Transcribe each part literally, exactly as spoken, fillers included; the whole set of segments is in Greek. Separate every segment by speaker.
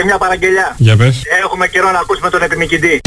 Speaker 1: μια παραγγελιά.
Speaker 2: Για πες.
Speaker 1: Έχουμε καιρό να ακούσουμε τον επιμικητή.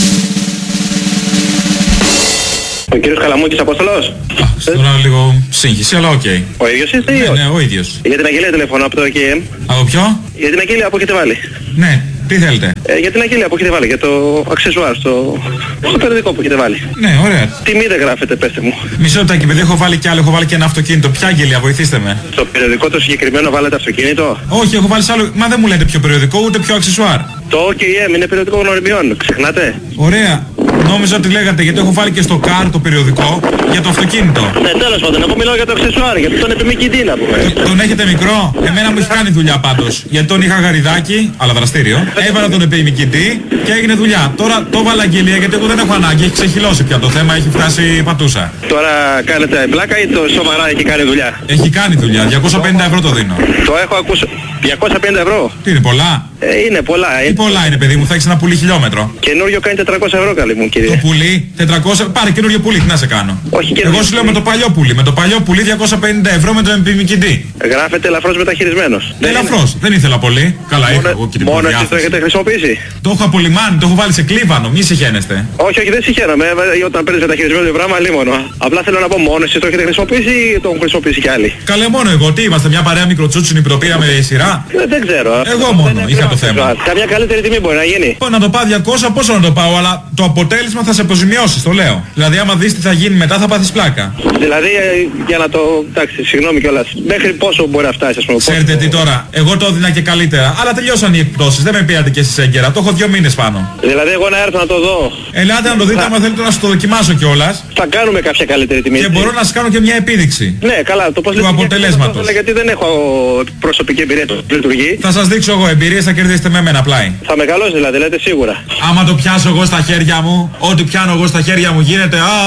Speaker 3: Ο κύριος Καλαμούκης Απόστολος.
Speaker 2: Τώρα λίγο σύγχυση, αλλά οκ. Okay.
Speaker 3: Ο ίδιος είστε ή
Speaker 2: Ναι,
Speaker 3: όχι?
Speaker 2: ναι, ο ίδιος.
Speaker 3: Για την αγγελία τηλεφωνώ από το K M.
Speaker 2: Από ποιο?
Speaker 3: Για την αγγελία που έχετε βάλει.
Speaker 2: Ναι, τι θέλετε?
Speaker 3: Ε, για την αγγελία που έχετε βάλει, για το αξεσουάρ, στο, στο περιοδικό που έχετε βάλει.
Speaker 2: Ναι, ωραία.
Speaker 3: Τιμή δεν γράφετε, πέστε μου.
Speaker 2: Μισό λεπτάκι, παιδί, έχω βάλει κι άλλο, έχω βάλει και ένα αυτοκίνητο. Ποια αγγελία, βοηθήστε με.
Speaker 3: Στο περιοδικό το συγκεκριμένο βάλετε αυτοκίνητο.
Speaker 2: Όχι, έχω βάλει σε άλλο. Μα δεν μου λέτε πιο περιοδικό, ούτε πιο αξεσουάρ.
Speaker 3: Το K M είναι περιοδικό γνωριμιών, ξεχνάτε.
Speaker 2: Ωραία. Νόμιζα ότι λέγατε, γιατί έχω βάλει και στο car το περιοδικό για το αυτοκίνητο.
Speaker 3: Ναι, τέλος πάντων, εγώ μιλάω για το αξεσουάρ, για τον επιμικητή να πούμε.
Speaker 2: Τον έχετε μικρό? Εμένα μου έχει κάνει δουλειά πάντως. Γιατί τον είχα γαριδάκι, αλλά δραστήριο. Έβαλα τον επιμικητή και έγινε δουλειά. Τώρα το βάλα αγγελία γιατί εγώ δεν έχω ανάγκη. Έχει ξεχυλώσει πια το θέμα, έχει φτάσει πατούσα.
Speaker 3: Τώρα κάνετε μπλάκα ή το σοβαρά έχει κάνει δουλειά?
Speaker 2: Έχει κάνει δουλειά. διακόσια πενήντα ευρώ το δίνω.
Speaker 3: Το έχω ακούσει. διακόσια πενήντα ευρώ.
Speaker 2: Τι είναι, πολλά?
Speaker 3: Ε, είναι πολλά.
Speaker 2: Τι
Speaker 3: Ε.
Speaker 2: πολλά είναι, παιδί μου, θα έχεις ένα πουλί χιλιόμετρο.
Speaker 3: Καινούριο κάνει τετρακόσια ευρώ, καλή μου κύριε.
Speaker 2: Το πουλί, τετρακόσια, πάρε καινούριο πουλί, τι να σε κάνω.
Speaker 3: Όχι, καινούριο
Speaker 2: Εγώ σου λέω
Speaker 3: πουλί.
Speaker 2: με το παλιό πουλί. Με το παλιό πουλί διακόσια πενήντα ευρώ με τον επιμικητή.
Speaker 3: Γράφεται ελαφρώς μεταχειρισμένος.
Speaker 2: Ελαφρώς, δεν ήθελα πολύ. Καλά, είχα εγώ και την
Speaker 3: Μόνο εσείς το
Speaker 2: προδιάθεση.
Speaker 3: έχετε χρησιμοποιήσει?
Speaker 2: Το έχω απολυμάνει, το έχω βάλει σε κλίβανο, μη συχαίνεστε.
Speaker 3: Όχι, όχι, δεν συγχαίρομαι. Ε, Όταν παίρνεις μεταχειρισμένο το πράγμα, λίμωνο. Απλά θέλω να πω μόνο εσείς το έχετε χρησιμοποιήσει ή το έχουν χρησιμοποιήσει κι άλλοι?
Speaker 2: Καλέ, μόνο εγώ, τι είμαστε, μια παρέα μικροτσούτσινη που το πήραμε σειρά.
Speaker 3: Ε, δεν ξέρω.
Speaker 2: Εγώ
Speaker 3: Δεν
Speaker 2: μόνο
Speaker 3: είναι
Speaker 2: είχα το
Speaker 3: ακριβώς.
Speaker 2: θέμα.
Speaker 3: Καμιά καλύτερη τιμή μπορεί να γίνει.
Speaker 2: Πω να το πάω διακόσια, πόσο να το πάω, αλλά το αποτέλεσμα θα σε αποζημιώσει, το λέω. Δηλαδή, άμα δεις τι θα γίνει μετά, θα πάθεις πλάκα.
Speaker 3: Δηλαδή, ε, για να το... Εντάξει, συγγνώμη κιόλας. Μέχρι πόσο μπορεί να φτάσει, ας πούμε.
Speaker 2: Ξέρετε
Speaker 3: πόσο-
Speaker 2: τι τώρα, εγώ το έδινα και καλύτερα. Αλλά τελειώσαν οι εκπτώσεις, δεν με πήρατε και εσείς έγκαιρα. Το έχω δύο μήνες πάνω.
Speaker 3: Δηλαδή, εγώ να έρθω να το δω.
Speaker 2: Ελάτε να το δείτε, άμα θέλετε να σου το δοκιμάσω κιόλας.
Speaker 3: Θα κάνουμε κάποια καλύτερη τιμή.
Speaker 2: Και
Speaker 3: έτσι.
Speaker 2: μπορώ να σας κάνω και μια επίδειξη.
Speaker 3: Ναι, καλά, το πώς
Speaker 2: Του
Speaker 3: λειτουργεί,
Speaker 2: αποτελέσματος.
Speaker 3: αυτό, γιατί δεν έχω προσωπική εμπειρία το λειτουργεί.
Speaker 2: Θα σας δείξω εγώ εμπειρίες, θα κερδίσετε με μένα πλάι.
Speaker 3: Θα μεγαλώσει δηλαδή, λέτε σίγουρα.
Speaker 2: Άμα το πιάσω εγώ στα χέρια μου, ό,τι πιάνω εγώ στα χέρια μου γίνεται. Α,